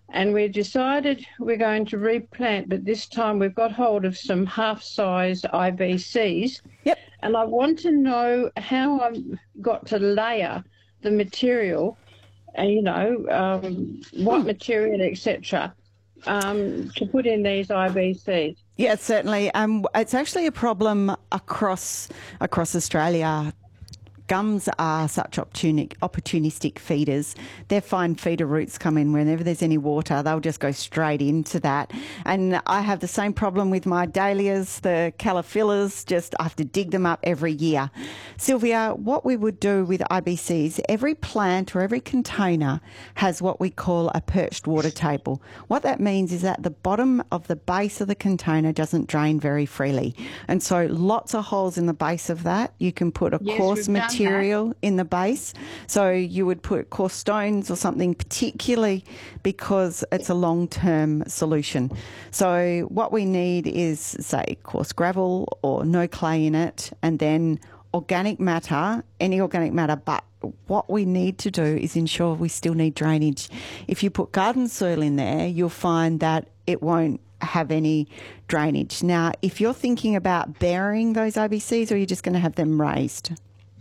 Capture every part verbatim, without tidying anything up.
and we decided we're going to replant, but this time we've got hold of some half-sized I B Cs. Yep. And I want to know how I've got to layer the material, and you know, um, what Hmm. material, et cetera, um, to put in these I B Cs. Yeah, certainly. Um, it's actually a problem across across Australia. Gums are such opportuni- opportunistic feeders. Their fine feeder roots come in whenever there's any water. They'll just go straight into that. And I have the same problem with my dahlias, the calophyllus. Just I have to dig them up every year. Sylvia, what we would do with I B Cs, every plant or every container has what we call a perched water table. What that means is that the bottom of the base of the container doesn't drain very freely. And so lots of holes in the base of that. You can put a Yes, coarse we've done that. material in the base. So you would put coarse stones or something, particularly because it's a long-term solution. So what we need is, say, coarse gravel or no clay in it, and then organic matter, any organic matter, but what we need to do is ensure we still need drainage. If you put garden soil in there, you'll find that it won't have any drainage. Now, if you're thinking about burying those I B Cs, or you're just going to have them raised?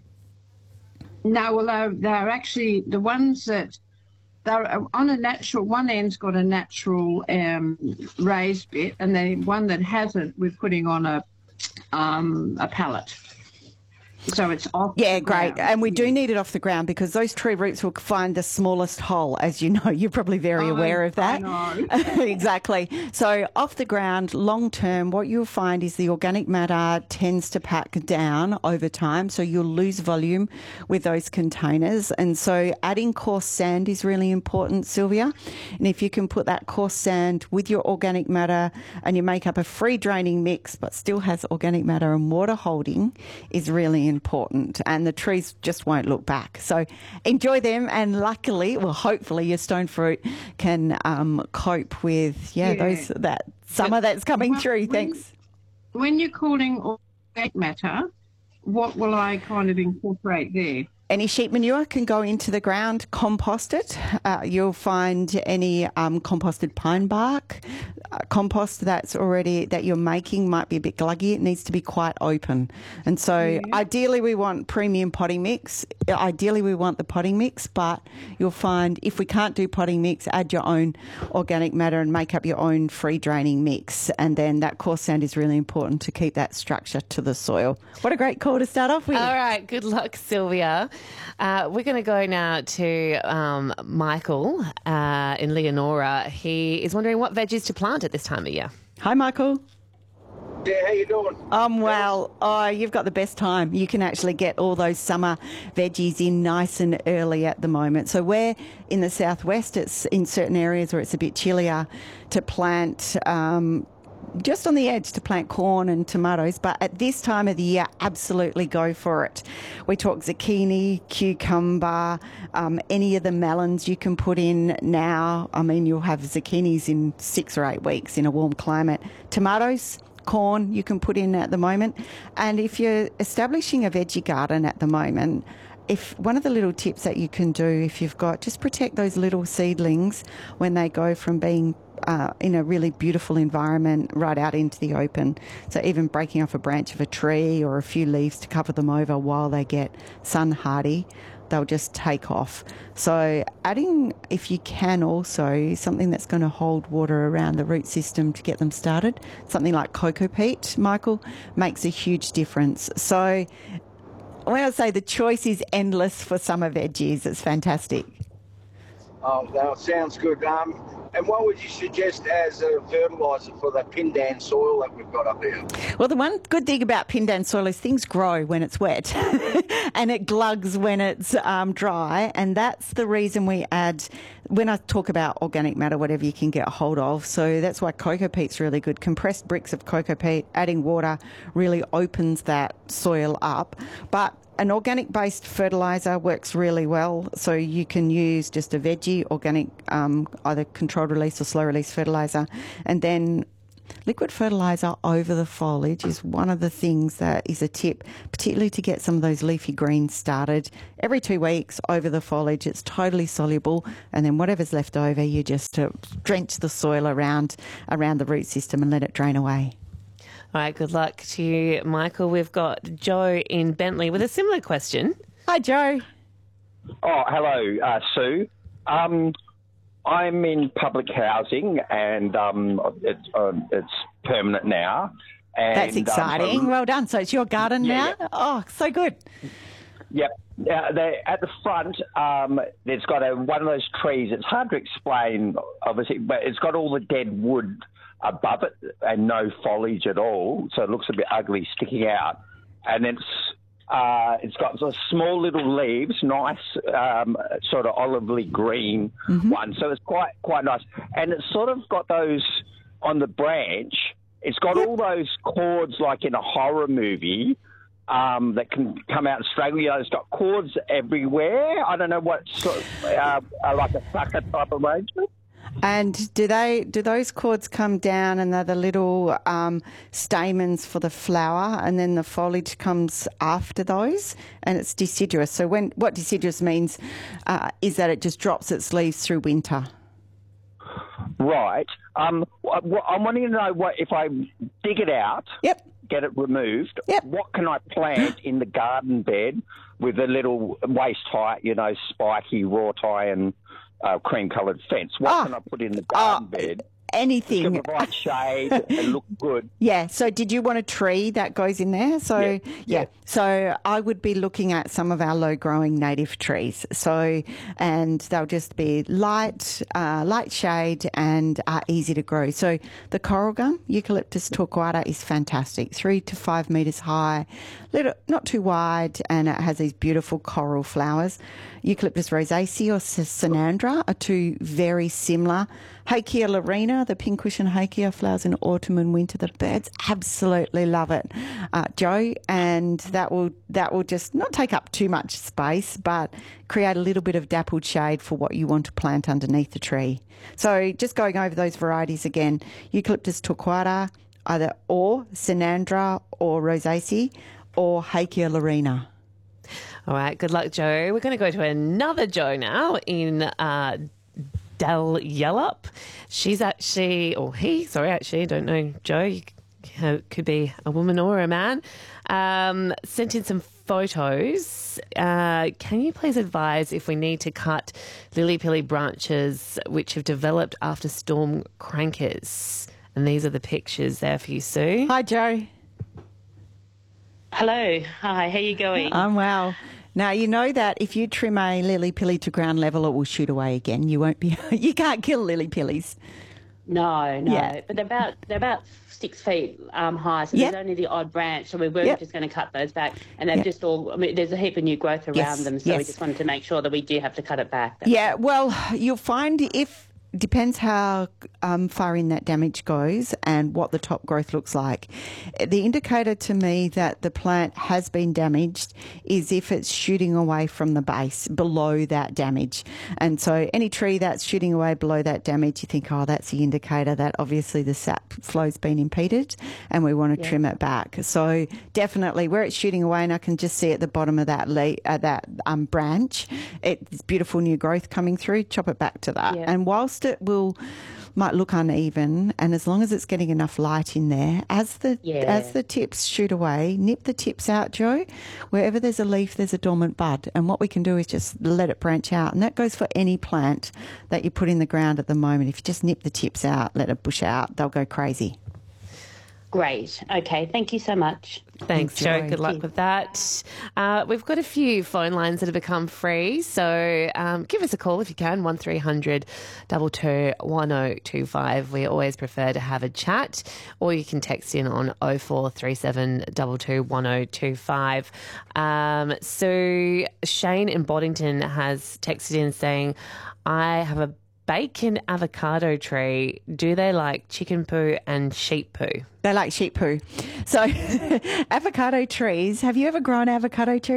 No, well, they're, they're actually the ones that they're on a natural, one end's got a natural um, raised bit, and the one that hasn't, we're putting on a um, a pallet. So it's off. Yeah, the great. ground. And we do need it off the ground because those tree roots will find the smallest hole, as you know. You're probably very I- aware of that. I know. Exactly. So off the ground, long term, what you'll find is the organic matter tends to pack down over time. So you'll lose volume with those containers. And so adding coarse sand is really important, Sylvia. And if you can put that coarse sand with your organic matter and you make up a free draining mix, but still has organic matter and water holding, is really important, and the trees just won't look back. So enjoy them, and luckily, well, hopefully your stone fruit can um, cope with yeah, Yeah. those that summer But that's coming when- through. when- Thanks. When you're calling organic matter, what will I kind of incorporate there? Any sheep manure can go into the ground, compost it. Uh, you'll find any um, composted pine bark. Uh, compost that's already, that you're making might be a bit gluggy. It needs to be quite open. And so Yeah. ideally we want premium potting mix. Ideally we want the potting mix, but you'll find if we can't do potting mix, add your own organic matter and make up your own free draining mix. And then that coarse sand is really important to keep that structure to the soil. What a great call to start off with. All right, good luck, Sylvia. Uh, we're going to go now to um, Michael uh, in Leonora. He is wondering what veggies to plant at this time of year. Hi, Michael. Yeah, how you doing? Um, well, oh, you've got the best time. You can actually get all those summer veggies in nice and early at the moment. So we're in the southwest. It's in certain areas where it's a bit chillier to plant, um, just on the edge to plant corn and tomatoes. But at this time of the year, absolutely go for it. We talk zucchini, cucumber, um, any of the melons you can put in now. I mean, you'll have zucchinis in six or eight weeks in a warm climate. Tomatoes, corn you can put in at the moment. And if you're establishing a veggie garden at the moment, if one of the little tips that you can do, if you've got, just protect those little seedlings when they go from being uh, in a really beautiful environment right out into the open. So even breaking off a branch of a tree or a few leaves to cover them over while they get sun hardy, they'll just take off. So adding, if you can also, something that's going to hold water around the root system to get them started, something like cocoa peat, Michael, makes a huge difference. So when I say the choice is endless for summer veggies, it's fantastic. Oh, that sounds good. Um, and what would you suggest as a fertiliser for the Pindan soil that we've got up here? Well, the one good thing about Pindan soil is things grow when it's wet and it glugs when it's um, dry. And that's the reason we add, when I talk about organic matter, whatever you can get a hold of. So that's why cocoa peat's really good. Compressed bricks of cocoa peat, adding water really opens that soil up. But an organic-based fertiliser works really well, so you can use just a veggie, organic, um, either controlled release or slow release fertiliser, and then liquid fertiliser over the foliage is one of the things that is a tip, particularly to get some of those leafy greens started. Every two weeks over the foliage, it's totally soluble, and then whatever's left over, you just uh, drench the soil around around the root system and let it drain away. All right, good luck to you, Michael. We've got Joe in Bentley with a similar question. Hi, Joe. Oh, hello, uh, Sue. Um, I'm in public housing, and um, it's uh, it's permanent now. And, That's exciting. Um, well done. So it's your garden yeah, now? Yeah. Oh, so good. Yep. Uh, they, at the front, um, it's got a, one of those trees. It's hard to explain, obviously, but it's got all the dead wood above it and no foliage at all, so it looks a bit ugly sticking out. And it's uh, it's got sort of small little leaves, nice um, sort of olively green mm-hmm. one. So it's quite quite nice, and it's sort of got those on the branch. It's got yep. all those cords like in a horror movie. Um, that can come out and strangle you. It's got cords everywhere. I don't know what sort of, uh, uh, like a sucker type arrangement. And do they do those cords come down and they're the little um, stamens for the flower, and then the foliage comes after those, and it's deciduous. So when what deciduous means uh, is that it just drops its leaves through winter. Right. Um, I'm wanting to know what if I dig it out. Yep. Get it removed. Yep. What can I plant in the garden bed with a little waist height, you know, spiky raw tie and uh, cream coloured fence? What oh. can I put in the garden oh. bed? Anything. To provide shade and look good. Yeah. So did you want a tree that goes in there? So, yeah. yeah. yeah. So I would be looking at some of our low-growing native trees. So, and they'll just be light, uh, light shade and are easy to grow. So the coral gum, Eucalyptus torquata, is fantastic. Three to five metres high, little, not too wide, and it has these beautiful coral flowers. Eucalyptus rosaceae or Sinandra are two very similar. Hakea laurina, the pincushion hakea, flowers in autumn and winter. The birds absolutely love it, uh, Joe, and that will that will just not take up too much space, but create a little bit of dappled shade for what you want to plant underneath the tree. So just going over those varieties again: Eucalyptus torquata, either or Sinandra or rosaceae, or Hakea laurina. All right, good luck, Joe. We're going to go to another Joe now in uh, Dal Yellup. She's actually, or he, sorry, actually, don't know, Joe, you could be a woman or a man, um, sent in some photos. Uh, can you please advise if we need to cut lily-pilly branches which have developed after storm crankers? And these are the pictures there for you, Sue. Hi, Joe. Hello. Hi, how are you going? I'm well. Now, you know that if you trim a lily-pilly to ground level, it will shoot away again. You won't be, you can't kill lily-pillies. No, no. Yeah. But they're about, they're about six feet um, high, so yep. there's only the odd branch, so we were yep. just going to cut those back. And they've yep. just all, I mean, there's a heap of new growth around yes. them, so yes. we just wanted to make sure that we do have to cut it back. That's yeah, well, you'll find if, depends how um, far in that damage goes and what the top growth looks like. The indicator to me that the plant has been damaged is if it's shooting away from the base below that damage. And so any tree that's shooting away below that damage, you think, oh, that's the indicator that obviously the sap flow's been impeded and we want to yeah. trim it back. So definitely where it's shooting away, and I can just see at the bottom of that le- uh, that um, branch, it's beautiful new growth coming through, chop it back to that. Yeah. And whilst it will might look uneven, and as long as it's getting enough light in there, as the yeah. as the tips shoot away, nip the tips out, Joe. Wherever there's a leaf, there's a dormant bud, and what we can do is just let it branch out, and that goes for any plant that you put in the ground at the moment. If you just nip the tips out, let it bush out, they'll go crazy. Great. Okay. Thank you so much. Thanks, Joe. Good luck with that. Uh, we've got a few phone lines that have become free, so um, give us a call if you can, one three hundred two two one oh two five. We always prefer to have a chat, or you can text in on oh four three seven two two one oh two five. Um, so Shane in Boddington has texted in saying, I have a bacon avocado tree. Do they like chicken poo and sheep poo? They like sheep poo. So avocado trees, have you ever grown avocado tree,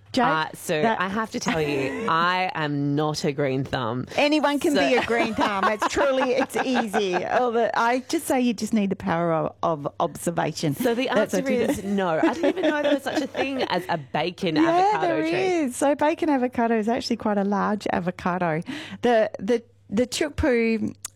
Jake, Uh, so that- I have to tell you, I am not a green thumb. anyone can So- be a green thumb. It's truly, it's easy. Oh, but I just say you just need the power of, of observation. So the That's answer what you do. is no. I didn't even know there was such a thing as a bacon Yeah, avocado there tree. is. So bacon avocado is actually quite a large avocado. The the the Chukpu